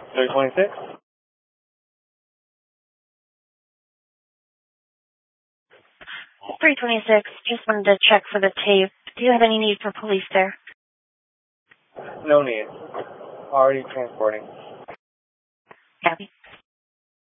326? 326, just wanted to check for the tape. Do you have any need for police there? No need. Already transporting. Copy.